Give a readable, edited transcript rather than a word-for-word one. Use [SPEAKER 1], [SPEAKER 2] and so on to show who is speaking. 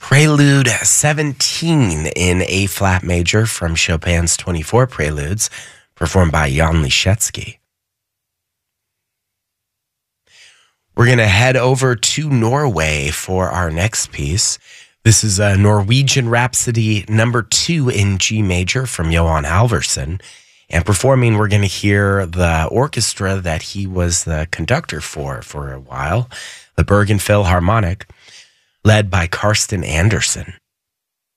[SPEAKER 1] Prelude 17 in A flat major from Chopin's 24 Preludes, performed by Jan Liszewski. We're going to head over to Norway for our next piece. This is a Norwegian Rhapsody number 2 in G major from Johan Halvorsen. And performing, we're going to hear the orchestra that he was the conductor for a while, the Bergen Philharmonic, led by Karsten Andersen.